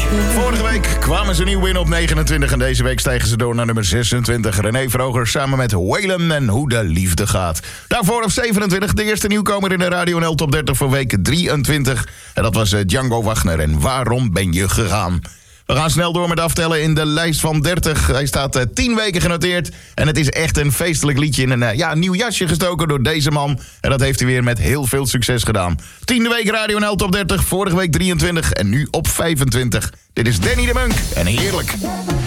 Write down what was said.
Vorige week kwamen ze nieuw in op 29 en deze week stijgen ze door naar nummer 26. René Vroger samen met Waylon en Hoe de Liefde Gaat. Daarvoor op 27 de eerste nieuwkomer in de Radio NL Top 30 voor week 23. En dat was Django Wagner en Waarom ben je gegaan? We gaan snel door met aftellen in de lijst van 30. Hij staat 10 weken genoteerd. En het is echt een feestelijk liedje in een nieuw jasje gestoken door deze man. En dat heeft hij weer met heel veel succes gedaan. 10e week Radio NL Top 30, vorige week 23 en nu op 25. Dit is Danny de Munk en Heerlijk.